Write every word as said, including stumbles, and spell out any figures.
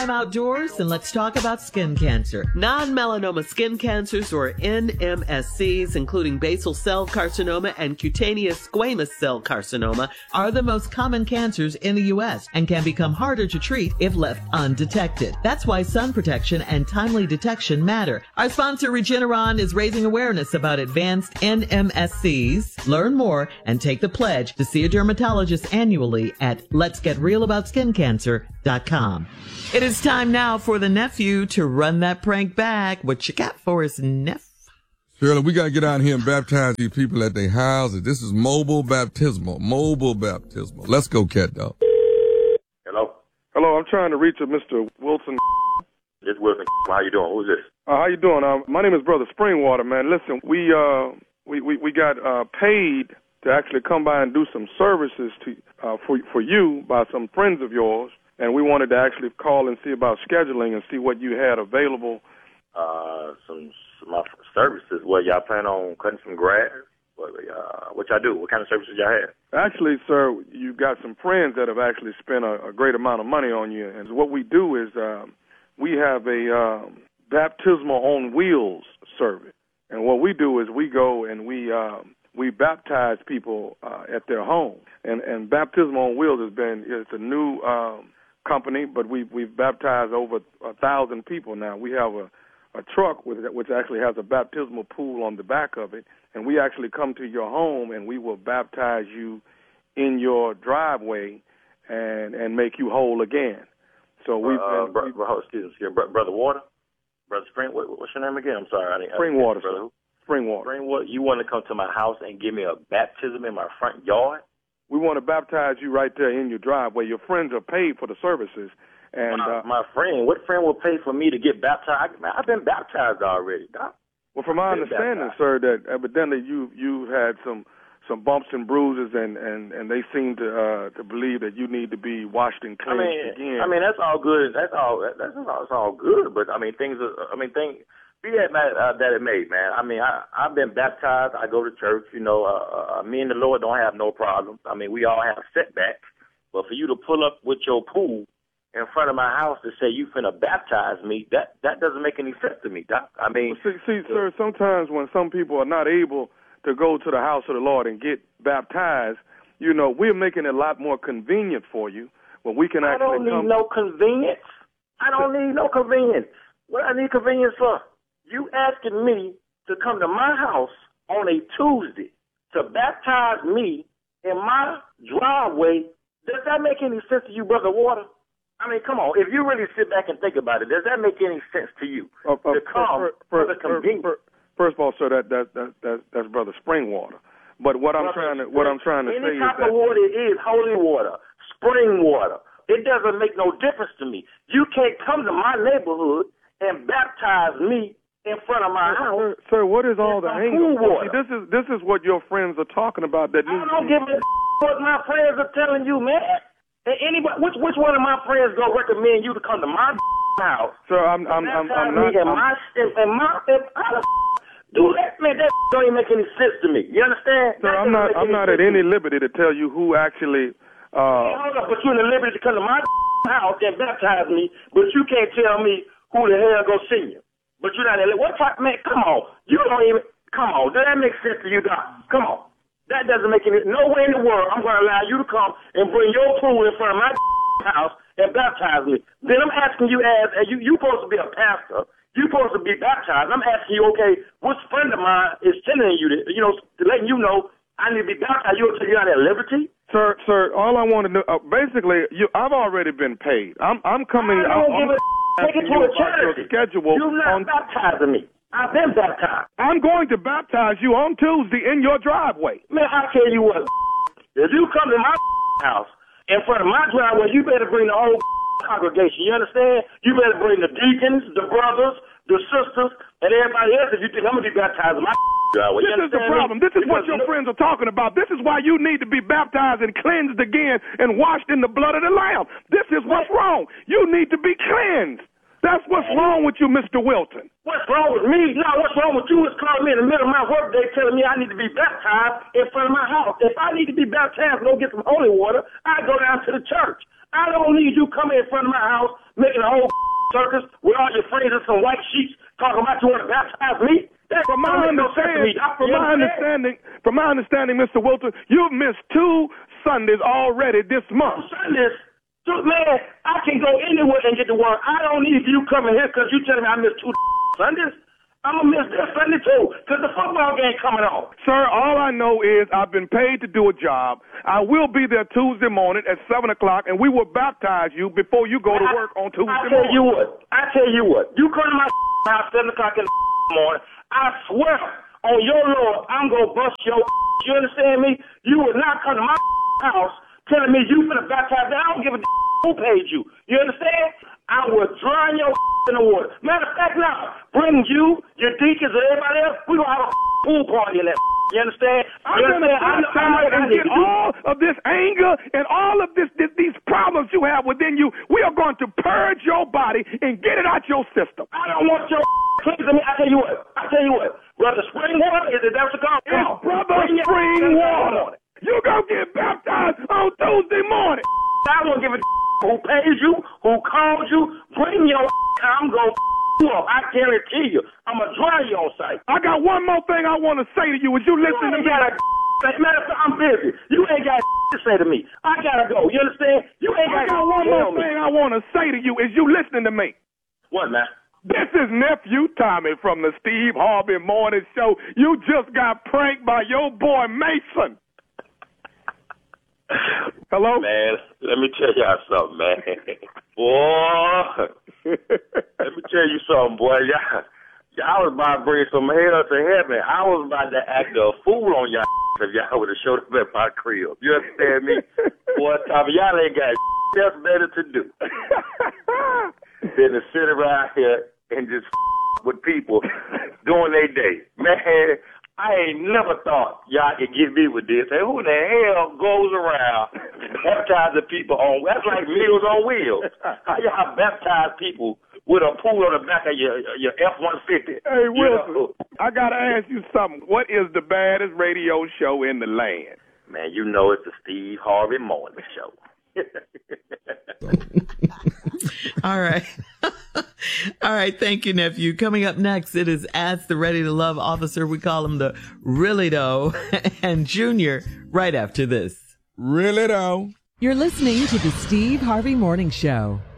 I'm outdoors, and let's talk about skin cancer. Non-melanoma skin cancers, or N M S Cs, including basal cell carcinoma and cutaneous squamous cell carcinoma, are the most common cancers in the U S and can become harder to treat if left undetected. That's why sun protection and timely detection matter. Our sponsor, Regeneron, is raising awareness about advanced N M S Cs. Learn more and take the pledge to see a dermatologist annually at lets get real about skin cancer dot com. It is time now for the nephew to run that prank back. What you got for us, Neff? Shirley, we got to get out here and baptize these people at their houses. This is mobile baptismal. Mobile baptismal. Let's go, cat dog. Hello? Hello, I'm trying to reach a Mister Wilson. This is Wilson. How you doing? Who's this? Uh, how you doing? Uh, my name is Brother Springwater, man. Listen, we uh we we, we got uh, paid to actually come by and do some services to uh, for for you by some friends of yours. And we wanted to actually call and see about scheduling and see what you had available. Uh, some, some uh, services. What, y'all plan on cutting some grass? What, uh, what y'all do? What kind of services y'all have? Actually, sir, you've got some friends that have actually spent a, a great amount of money on you. And what we do is um, we have a um, baptismal on wheels service. And what we do is we go and we um, we baptize people uh, at their home. And, and baptismal on wheels has been it's a new um, company, but we we've baptized over a thousand people now. We have a, a truck with which actually has a baptismal pool on the back of it, and we actually come to your home and we will baptize you in your driveway and and make you whole again. So we've uh, been, bro, we've, bro, excuse me, bro, brother Water, brother Spring. What, what's your name again? I'm sorry, I didn't. Springwater, brother. Springwater. Springwater. You want to come to my house and give me a baptism in my front yard? We want to baptize you right there in your driveway. Your friends are paid for the services. And my, uh, my friend, what friend will pay for me to get baptized? I, I've been baptized already, Doc. Well, from my understanding, sir, that evidently you you had some some bumps and bruises, and, and, and they seem to uh, to believe that you need to be washed and cleansed I mean, again. I mean, that's all good. That's all. That's all. That's all good. But I mean, things. Are, I mean, things. Be that uh, that it may, man. I mean, I I've been baptized. I go to church. You know, uh, uh, me and the Lord don't have no problems. I mean, we all have setbacks. But for you to pull up with your pool in front of my house to say you finna baptize me, that that doesn't make any sense to me, Doc. I mean, well, see, see, sir, sometimes when some people are not able to go to the house of the Lord and get baptized, you know, we're making it a lot more convenient for you when we can I actually don't need come. no convenience. I don't need no convenience. What I need convenience for? You asking me to come to my house on a Tuesday to baptize me in my driveway. Does that make any sense to you, Brother Water? I mean, come on. If you really sit back and think about it, does that make any sense to you Uh, uh, to come for, for, for, the convenience? for, first of all, sir, that that that, that that's Brother Springwater. But what I'm trying to what I'm trying to Any say type is that of water is holy water, spring water. It doesn't make no difference to me. You can't come to my neighborhood and baptize me in front of my house. Sir, sir, what is all the Cool anger? See, this is this is what your friends are talking about. That I don't give a what my friends are telling you, man. And anybody, which which one of my friends gonna recommend you to come to my house? Sir, I'm I'm I'm, I'm not. And I'm, my and my and how the do that, man? That don't even make any sense to me. You understand? Sir, I'm not I'm not at any liberty to tell you who actually. Uh, hey, hold up, but you're in the liberty to come to my house and baptize me, but you can't tell me who the hell go see you. But you're not. What type, man? Come on. You don't even. Come on. Does that make sense to you, Doc? Come on. That doesn't make any. No way in the world I'm going to allow you to come and bring your pool in front of my house and baptize me. Then I'm asking you, as, as you, you supposed to be a pastor. You supposed to be baptized. I'm asking you, okay, which friend of mine is telling you, to, you know, to letting you know I need to be baptized? You tell you out at liberty. Sir, sir, all I want to know, uh, basically, you, I've already been paid. I'm, I'm coming. I don't I'm, give a take it to a charity. Schedule You're not on, baptizing me. I've been baptized. I'm going to baptize you on Tuesday in your driveway. Man, I tell you what, if you come to my house in front of my driveway, you better bring the whole congregation. You understand? You better bring the deacons, the brothers, the sisters, and everybody else if you think I'm going to be baptized in my driveway. This is the problem. This is what your friends are talking about. This is why you need to be baptized and cleansed again and washed in the blood of the Lamb. This is what's wrong. You need to be cleansed. That's what's wrong with you, Mister Wilton. What's wrong with me? No, what's wrong with you is calling me in the middle of my workday telling me I need to be baptized in front of my house. If I need to be baptized and go get some holy water, I go down to the church. I don't need you coming in front of my house making a whole circus with all your friends and some white sheets talking about you want to baptize me. That From my understanding, from my understanding, from my understanding, Mister Wilton, you've missed two Sundays already this month. Sundays? So, man, I can go anywhere and get to work. I don't need you coming here because you telling me I missed two Sundays. I'm going to miss this Sunday, too, because the football game coming on. Sir, all I know is I've been paid to do a job. I will be there Tuesday morning at seven o'clock, and we will baptize you before you go to I, work on Tuesday I morning. tell you what. I tell you what. You come to my house seven o'clock in the morning, I swear on your Lord, I'm going to bust your You understand me? You will not come to my house telling me you finna baptize me. I don't give a who paid you. You understand? I will drown your in the water. Matter of fact, now, bring you, your deacons, and everybody else. We're going to have a pool party in that. You understand? I'm going to baptize and get all of this anger and all of this, this these problems you have within you. We are going to purge your body and get it out your system. I don't want your please me. I tell you what. I tell you what. Brother Spring Water, is it that's what called? It's Brother Spring Water. You going to get baptized on Tuesday morning. I don't give a who pays you, who called you. Bring your I'm going to you up. I guarantee you. I'm going to dry you on site. I got one more thing I want to say to you. Is you listen to me? Matter of fact, I'm busy. You ain't got to say to me. I got to go. You understand? You ain't got I got one more thing I want to say to you. Is you listening to me? What, man? This is Nephew Tommy from the Steve Harvey Morning Show. You just got pranked by your boy Mason. Hello? Man, let me tell y'all something, man. Boy, let me tell you something, boy. Y'all, y'all was about to bring some hell to heaven. I was about to act a fool on y'all if y'all would have showed up at my crib. You understand me? Boy, Tommy, y'all ain't got else better to do than to sit around here and just with people doing their day. Man, I ain't never thought y'all could get me with this. And who the hell goes around baptizing people on, that's like Meals on Wheels. How y'all baptize people with a pool on the back of your your F one fifty? Hey, Wilson, you know? I got to ask you something. What is the baddest radio show in the land? Man, you know it's the Steve Harvey Morning Show. All right. All right. Thank you, nephew. Coming up next, it is Ask the Ready to Love officer. We call him the Really Though, and Junior right after this. Really though. You're listening to the Steve Harvey Morning Show.